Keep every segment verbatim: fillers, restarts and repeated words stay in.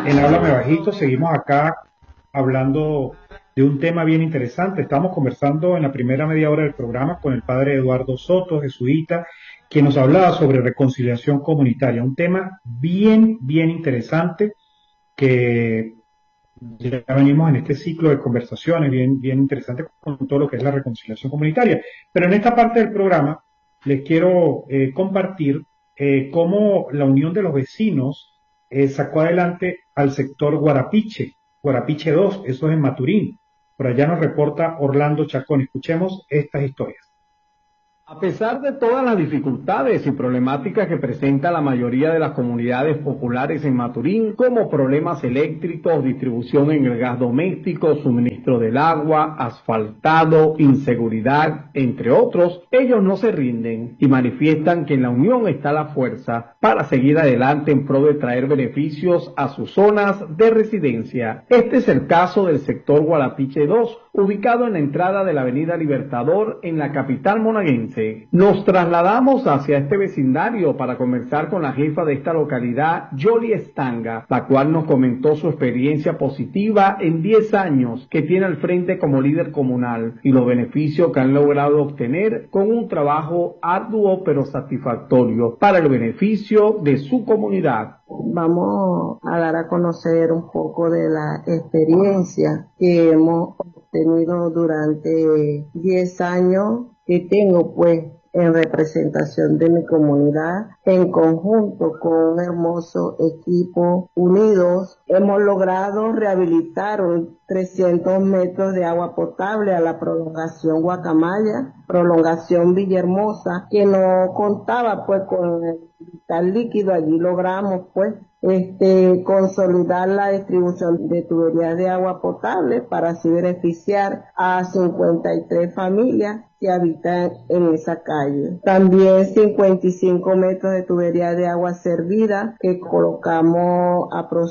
En Háblame Bajito seguimos acá hablando de un tema bien interesante. Estamos conversando en la primera media hora del programa con el padre Eduardo Soto, jesuita, quien nos hablaba sobre reconciliación comunitaria, un tema bien, bien interesante que ya venimos en este ciclo de conversaciones bien, bien interesante con todo lo que es la reconciliación comunitaria. Pero en esta parte del programa les quiero eh, compartir eh, cómo la Unión de los Vecinos eh, sacó adelante al sector Guarapiche, Guarapiche dos, eso es en Maturín. Por allá nos reporta Orlando Chacón. Escuchemos estas historias. A pesar de todas las dificultades y problemáticas que presenta la mayoría de las comunidades populares en Maturín, como problemas eléctricos, distribución en el gas doméstico, suministro del agua, asfaltado, inseguridad, entre otros, ellos no se rinden y manifiestan que en la unión está la fuerza para seguir adelante en pro de traer beneficios a sus zonas de residencia. Este es el caso del sector Guarapiche dos, ubicado en la entrada de la avenida Libertador en la capital monaguense. Nos trasladamos hacia este vecindario para conversar con la jefa de esta localidad, Yoli Estanga, la cual nos comentó su experiencia positiva en diez años que tiene al frente como líder comunal y los beneficios que han logrado obtener con un trabajo arduo pero satisfactorio para el beneficio de su comunidad. Vamos a dar a conocer un poco de la experiencia que hemos obtenido durante diez años que tengo pues en representación de mi comunidad, en conjunto con un hermoso equipo unidos. Hemos logrado rehabilitar un trescientos metros de agua potable a la prolongación Guacamaya, prolongación Villahermosa, que no contaba pues con el vital líquido. Allí logramos pues este consolidar la distribución de tuberías de agua potable para así beneficiar a cincuenta y tres familias que habitan en esa calle. También cincuenta y cinco metros de tubería de agua servida que colocamos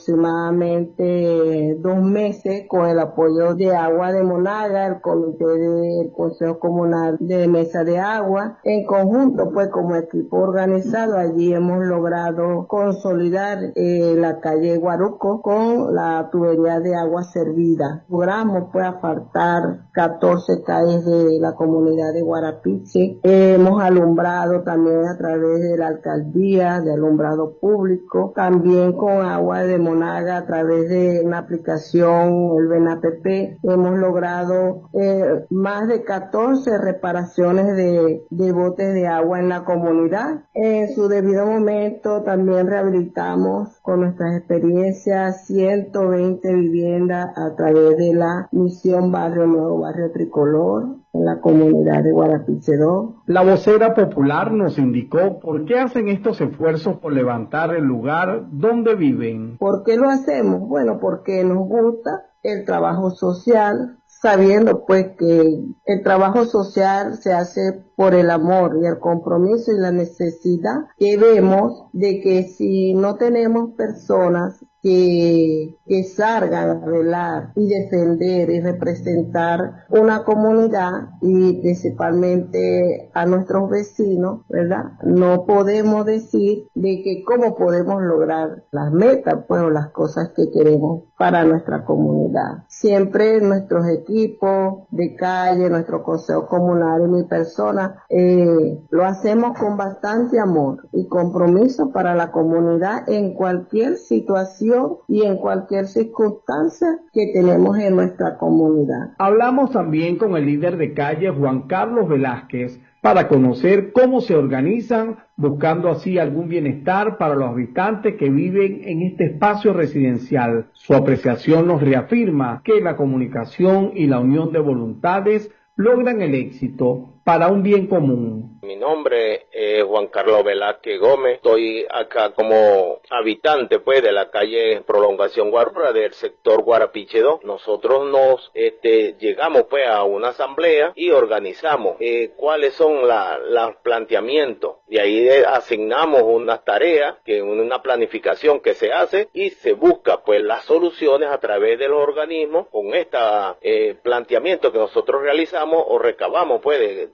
aproximadamente dos meses con el apoyo de Agua de Monaga, el comité del Consejo Comunal de Mesa de Agua. En conjunto, pues como equipo organizado, allí hemos logrado consolidar eh, la calle Guaruco con la tubería de agua servida. Logramos pues asfaltar catorce calles de la comunidad de Guarapiche. Eh, hemos alumbrado también a través de la alcaldía, de alumbrado público, también con Agua de Monaga a través de una aplicación, el BENAPP. Hemos logrado eh, más de catorce reparaciones de, de botes de agua en la comunidad. En su debido momento también rehabilitamos con nuestras experiencias ciento veinte viviendas a través de la misión Barrio Nuevo, Barrio Tricolor, en la comunidad de Guarapiche dos. La vocera popular nos indicó por qué hacen estos esfuerzos por levantar el lugar donde viven. ¿Por qué lo hacemos? Bueno, porque nos gusta el trabajo social, sabiendo pues que el trabajo social se hace por el amor y el compromiso y la necesidad que vemos de que si no tenemos personas que, que salgan a velar y defender y representar una comunidad y principalmente a nuestros vecinos, ¿verdad? No podemos decir de que cómo podemos lograr las metas, pues, o las cosas que queremos para nuestra comunidad. Siempre nuestros equipos de calle, nuestro consejo comunal y mi persona, eh, lo hacemos con bastante amor y compromiso para la comunidad en cualquier situación y en cualquier circunstancia que tenemos en nuestra comunidad. Hablamos también con el líder de calle, Juan Carlos Velázquez, para conocer cómo se organizan, buscando así algún bienestar para los habitantes que viven en este espacio residencial. Su apreciación nos reafirma que la comunicación y la unión de voluntades logran el éxito para un bien común. Mi nombre es Juan Carlos Velázquez Gómez, estoy acá como habitante pues de la calle Prolongación Guarura del sector Guarapiche dos. Nosotros nos este, llegamos pues a una asamblea y organizamos eh, cuáles son la, los planteamientos. De ahí eh, asignamos unas tareas, que una planificación que se hace y se busca pues las soluciones a través de los organismos con este eh, planteamiento que nosotros realizamos o recabamos pues de, de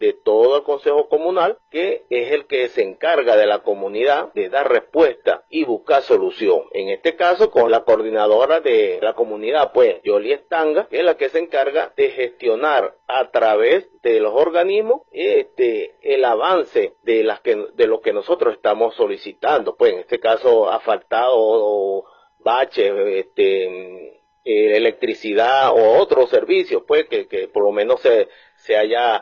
de todo el Consejo Comunal, que es el que se encarga de la comunidad de dar respuesta y buscar solución. En este caso, con la coordinadora de la comunidad, pues, Yoli Estanga, que es la que se encarga de gestionar a través de los organismos este el avance de las que de lo que nosotros estamos solicitando, pues en este caso asfaltado, baches, este eh, electricidad o otros servicios, pues que, que por lo menos se, se haya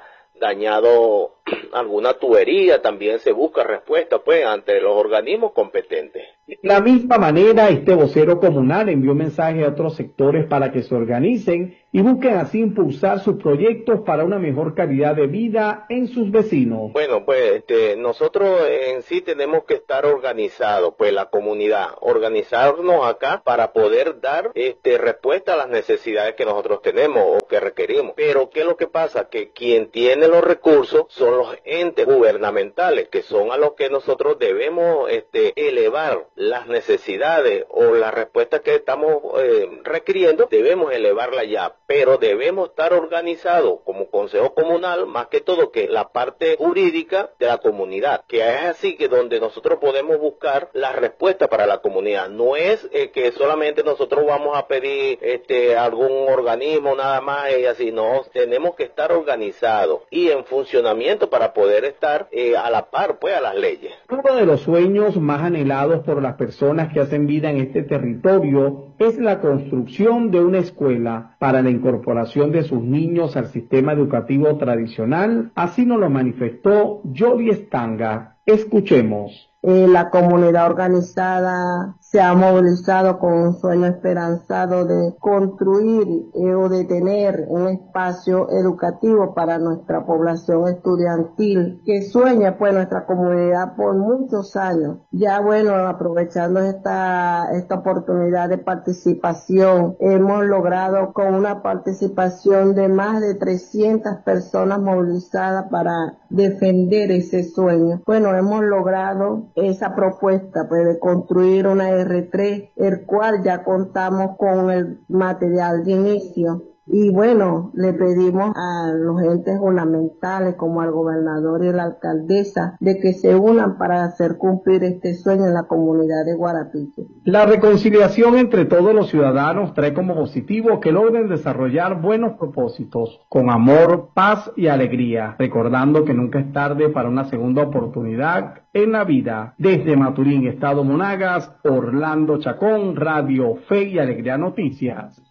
dañado alguna tubería, también se busca respuesta pues ante los organismos competentes. De la misma manera, este vocero comunal envió mensajes a otros sectores para que se organicen y busquen así impulsar sus proyectos para una mejor calidad de vida en sus vecinos. Bueno, pues este, nosotros en sí tenemos que estar organizados, pues la comunidad, organizarnos acá para poder dar este, respuesta a las necesidades que nosotros tenemos o que requerimos. Pero ¿qué es lo que pasa? Que quien tiene los recursos son los entes gubernamentales, que son a los que nosotros debemos este, elevar las necesidades o las respuestas que estamos eh, requiriendo, debemos elevarla ya. Pero debemos estar organizados como Consejo Comunal, más que todo que la parte jurídica de la comunidad, que es así que donde nosotros podemos buscar la respuesta para la comunidad. No es eh, que solamente nosotros vamos a pedir este algún organismo nada más y así, no, tenemos que estar organizados y en funcionamiento para poder estar eh, a la par pues a las leyes. Uno de los sueños más anhelados por las personas que hacen vida en este territorio es la construcción de una escuela para la incorporación de sus niños al sistema educativo tradicional, así nos lo manifestó Yoli Estanga. Escuchemos. Eh, la comunidad organizada se ha movilizado con un sueño esperanzado de construir eh, o de tener un espacio educativo para nuestra población estudiantil que sueña pues nuestra comunidad por muchos años. Ya bueno, aprovechando esta, esta oportunidad de participación, hemos logrado con una participación de más de trescientas personas movilizadas para defender ese sueño. Bueno, hemos logrado esa propuesta pues de construir una R tres, el cual ya contamos con el material de inicio. Y bueno, le pedimos a los entes gubernamentales como al gobernador y a la alcaldesa de que se unan para hacer cumplir este sueño en la comunidad de Guarapiche. La reconciliación entre todos los ciudadanos trae como positivo que logren desarrollar buenos propósitos con amor, paz y alegría, recordando que nunca es tarde para una segunda oportunidad en la vida. Desde Maturín, Estado Monagas, Orlando Chacón, Radio Fe y Alegría Noticias.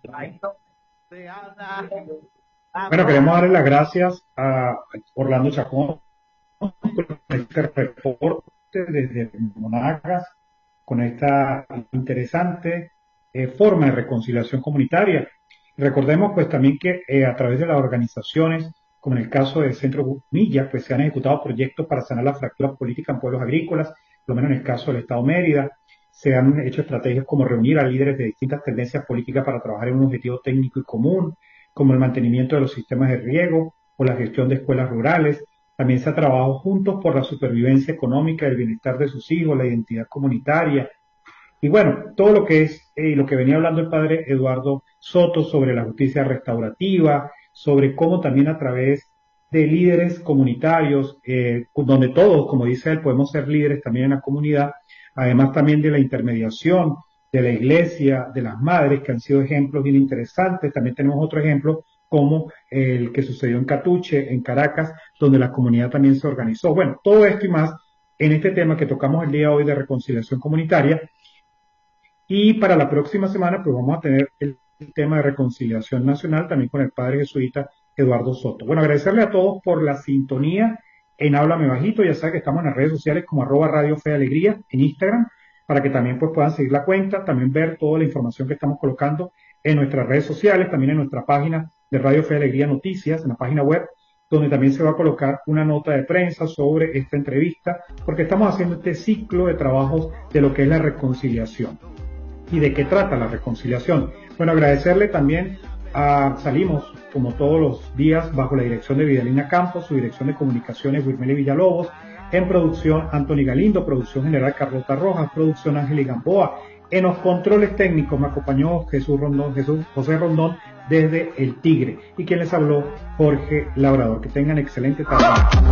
Bueno, queremos darle las gracias a Orlando Chacón por este reporte desde Monagas con esta interesante eh, forma de reconciliación comunitaria. Recordemos pues también que eh, a través de las organizaciones, como en el caso del Centro Milla, pues se han ejecutado proyectos para sanar la fractura política en pueblos agrícolas, por lo menos en el caso del Estado Mérida. Se han hecho estrategias como reunir a líderes de distintas tendencias políticas para trabajar en un objetivo técnico y común, como el mantenimiento de los sistemas de riego o la gestión de escuelas rurales. También se ha trabajado juntos por la supervivencia económica, el bienestar de sus hijos, la identidad comunitaria. Y bueno, todo lo que es, eh, lo que venía hablando el padre Eduardo Soto sobre la justicia restaurativa, sobre cómo también a través de líderes comunitarios, eh, donde todos, como dice él, podemos ser líderes también en la comunidad, además también de la intermediación de la iglesia, de las madres, que han sido ejemplos bien interesantes. También tenemos otro ejemplo como el que sucedió en Catuche, en Caracas, donde la comunidad también se organizó. Bueno, todo esto y más en este tema que tocamos el día de hoy de reconciliación comunitaria. Y para la próxima semana pues vamos a tener el tema de reconciliación nacional también con el padre jesuita Eduardo Soto. Bueno, agradecerle a todos por la sintonía en Háblame Bajito. Ya saben que estamos en las redes sociales como arroba Radio Fe Alegría en Instagram, para que también pues puedan seguir la cuenta, también ver toda la información que estamos colocando en nuestras redes sociales, también en nuestra página de Radio Fe Alegría Noticias, en la página web, donde también se va a colocar una nota de prensa sobre esta entrevista, porque estamos haciendo este ciclo de trabajos de lo que es la reconciliación. ¿Y de qué trata la reconciliación? Bueno, agradecerle también a, salimos como todos los días bajo la dirección de Vidalina Campos, su dirección de comunicaciones Wilmeli Villalobos, en producción Anthony Galindo, producción general Carlota Rojas, producción Ángel Gamboa. En los controles técnicos me acompañó Jesús Rondón, Jesús José Rondón, desde El Tigre. Y quien les habló, Jorge Labrador. Que tengan excelente tarde.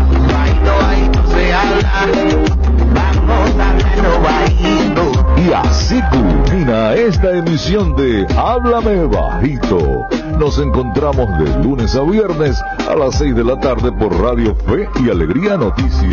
Y así culmina esta emisión de Háblame Bajito. Nos encontramos de lunes a viernes a las seis de la tarde por Radio Fe y Alegría Noticias.